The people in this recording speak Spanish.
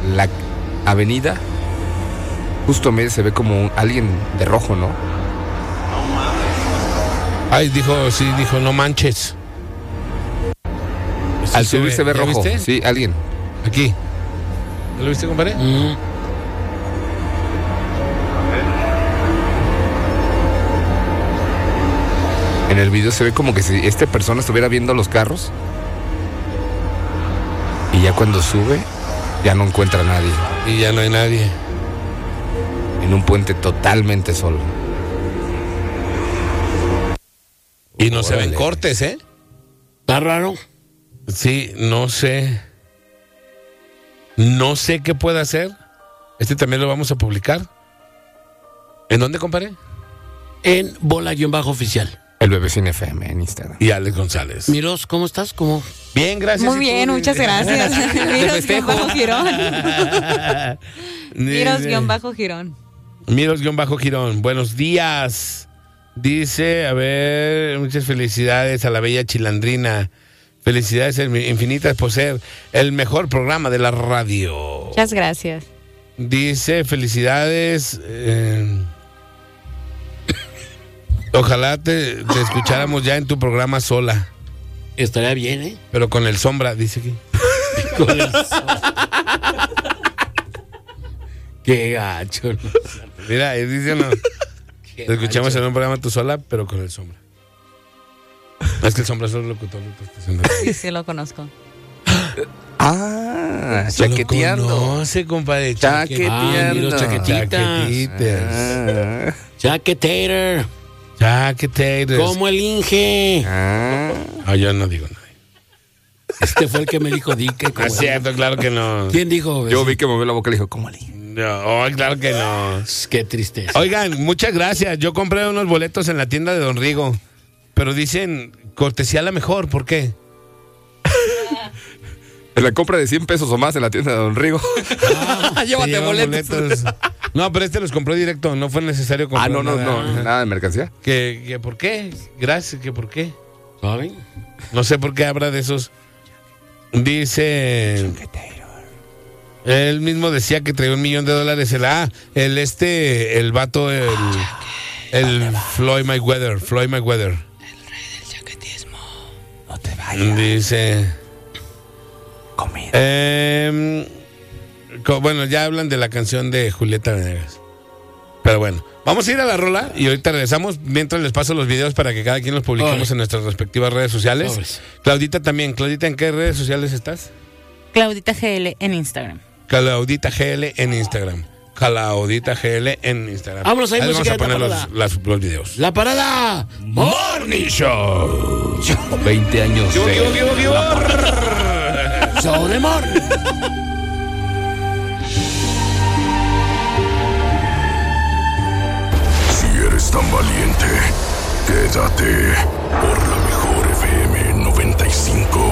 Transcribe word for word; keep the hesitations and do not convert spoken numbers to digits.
la avenida, justo a medio se ve como un, alguien de rojo, ¿no? Ay, dijo, sí, dijo, no manches. Sí, Al se subir ve, se ve ¿ya rojo. viste? Sí, alguien. Aquí. ¿Lo viste, compadre? Mm. En el video se ve como que si esta persona estuviera viendo los carros y ya cuando sube ya no encuentra a nadie. Y ya no hay nadie. En un puente totalmente solo. Y no se ven Órale. cortes, ¿eh? ¿Está raro? Sí, no sé. No sé qué puede hacer. Este también lo vamos a publicar. ¿En dónde, compadre? En bola-oficial. El Bebecín F M en Instagram. Y Alex González. Miros, ¿cómo estás? ¿Cómo? Bien, gracias. Muy bien, muchas gracias. Miros-Girón. Miros-Girón. Miros-Girón. Buenos días. Dice, a ver, muchas felicidades a la bella Chilandrina. Felicidades infinitas por ser el mejor programa de la radio. Muchas gracias. Dice, felicidades. Eh, ojalá te, te escucháramos ya en tu programa sola. Estaría bien, ¿eh? Pero con el sombra, dice aquí. Con el Qué gacho. ¿No? Mira, dice no. Te escuchamos gacho. En un programa tú sola, pero con el sombra. Es que el sombra es el locutor. Sí, sí, lo conozco. Ah, chaqueteando. No sé, compadre. Chaqueteando. Ah, chaquetitas. Ah. Chaquetator. Chaquetator. Como el Inge. Ah. Ah, yo no digo nada. Este fue el que me dijo Dique. No es cierto, claro que no. ¿Quién dijo? Yo vi que movió la boca y le dijo, ¿cómo le? No, oh, claro que no. Qué tristeza. Oigan, muchas gracias. Yo compré unos boletos en la tienda de Don Rigo, pero dicen cortesía la mejor. ¿Por qué? En la compra de cien pesos o más en la tienda de Don Rigo. Ah, llévate boletos. boletos. No, pero este los compró directo. No fue necesario comprar. Ah, no, no, nada. no. Nada de mercancía. ¿Que, que por qué? Gracias, ¿que por qué? ¿Saben? No sé por qué habrá de esos. Dice. Él mismo decía que traía un millón de dólares. El ah, el este, el vato, el. El Floyd Mayweather. Floyd Mayweather. El rey del chaquetismo. No te vayas. Dice. Comida. Eh, co- bueno, ya hablan de la canción de Julieta Venegas. Pero bueno, vamos a ir a la rola y ahorita regresamos mientras les paso los videos para que cada quien los publiquemos Oye. en nuestras respectivas redes sociales. Sobres. Claudita también. Claudita, ¿en qué redes sociales estás? Claudita G L en Instagram. Claudita G L en Instagram. Claudita G L en Instagram. Vámonos ahí, Ahí les vamos música a de poner la los, parada. las- los videos. La parada. Morning Show. veinte años Yo, de... yo, yo, yo. Show de morning. Si eres tan valiente, quédate por la mejor F M noventa y cinco